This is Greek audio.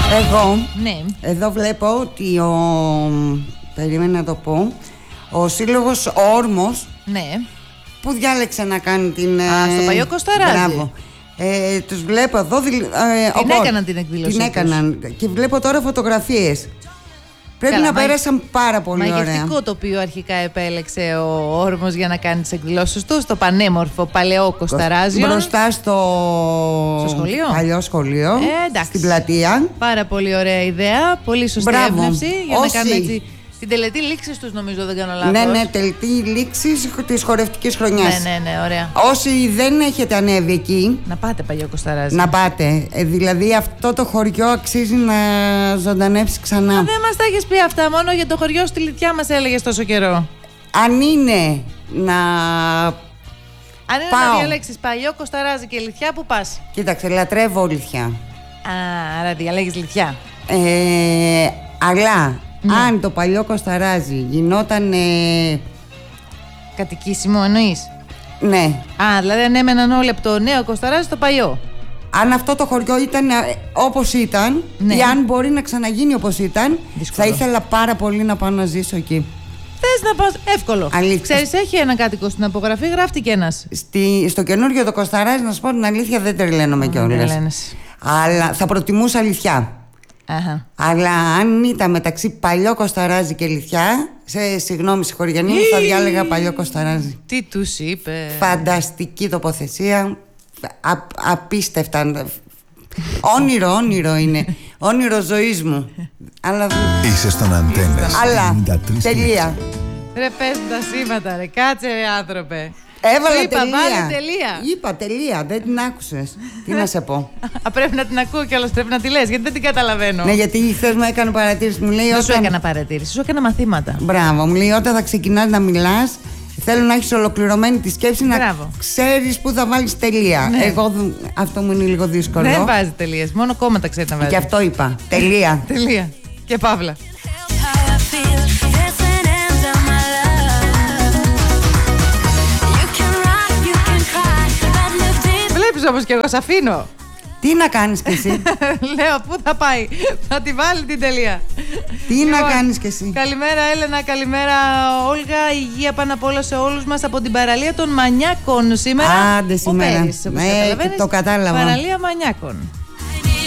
Εγώ, ναι. Εδώ βλέπω ότι περίμενα να το πω, ο σύλλογος Όρμος, Ναι. που διάλεξε να κάνει την... στο Παλιό Κοσταράζι. Μπράβο. Τους βλέπω εδώ. Την έκαναν την εκδήλωση. Την έκαναν. Και βλέπω τώρα φωτογραφίες. Πρέπει Καλά, να πέρασαν πάρα πολύ ωραία. Μαγευτικό τοπίο αρχικά επέλεξε ο Όρμος για να κάνει τις εκδηλώσεις του στο πανέμορφο Παλαιό Κοσταράζιο. Μπροστά στο σχολείο. Παλιό σχολείο. Εντάξει. Στην πλατεία. Πάρα πολύ ωραία ιδέα. Πολύ σωστή Μπράβο. έμπνευση για Όσοι... να κάνουν έτσι την τελετή λήξης τους, νομίζω, δεν κάνω λάθος. Ναι, τελετή λήξης της χορευτικής χρονιάς. Ναι, ωραία. Όσοι δεν έχετε ανέβει εκεί, Να πάτε Παλιό Κοσταράζι. να πάτε. Δηλαδή αυτό το χωριό αξίζει να ζωντανεύσει ξανά. Δεν μας τα έχεις πει αυτά, μόνο για το χωριό στη Λιτιά μας έλεγες τόσο καιρό. Αν είναι να... Αν είναι πάω. να διαλέξεις Παλιό Κοσταράζι και Λιτιά, πού πας? Κοίταξε, λατρεύω Λιτιά. Άρα διαλέγεις Λιτιά. Αλλά αν το Παλιό Κοσταράζι γινόταν... Κατοικήσιμο εννοείς? Ναι. Δηλαδή αν έμεναν όλοι από το νέο Κοσταράζι στο παλιό. Αν αυτό το χωριό ήταν όπως ήταν, ναι. Ή αν μπορεί να ξαναγίνει όπως ήταν, δύσκολο. Θα ήθελα πάρα πολύ να πάω να ζήσω εκεί. Θες να πας? Εύκολο. Αλήθεια. Ξέρεις, έχει ένα κάτοικο στην απογραφή, γράφτηκε ένας. Στο καινούργιο το Κοσταράζι, να σου πω την αλήθεια, δεν τρελαίνομαι κιόλας. Αλλά θα προτιμούσα Λιθιά. Αχα. Αλλά αν ήταν μεταξύ Παλιό Κοσταράζι και Λιθιά, συγγνώμη συγχωριανή μου, θα διάλεγα Παλιό Κοσταράζι. Τι τους είπε? Φανταστική τοποθεσία. Απίστευτα. Όνειρο είναι. Όνειρο ζωής μου. Αλλά... Είσαι στον Αντένα. Αλλά, τελεία. Ρε πες τα σήματα ρε, κάτσε ρε άνθρωπε. Έβαλα είπα, τελεία. βάλε τελεία. Είπα τελεία, δεν την άκουσες. Τι να σε πω. Πρέπει να την ακούω κιόλας, πρέπει να τη λες, γιατί δεν την καταλαβαίνω. Ναι, γιατί χθες μου έκανε παρατήρηση. Μου λέει, δεν σου έκανα παρατήρηση, σου έκανα μαθήματα. Μπράβο, μου λέει όταν θα ξεκινάς να μιλάς, θέλω να έχεις ολοκληρωμένη τη σκέψη. Μπράβο. Να ξέρεις πού θα βάλεις τελεία. Ναι. Εγώ αυτό μου είναι λίγο δύσκολο. Δεν βάζει τελείες, μόνο κόμματα ξέρει να βάζει. Και αυτό είπα. Τελεία. Τελεία. Και παύλα. Βλέπεις όμως και εγώ σ' αφήνω. Τι να κάνεις κι εσύ? Λέω, πού θα πάει? Θα τη βάλει την τελεία. Τι να κάνεις κι εσύ? Καλημέρα Έλενα, καλημέρα Όλγα. Υγεία πάνω απ' όλα σε όλους μας από την παραλία των Μανιάκων σήμερα. Άντε σήμερα. Ο Πέρης, όπως καταλαβαίνεις, το κατάλαβα. Παραλία Μανιάκων.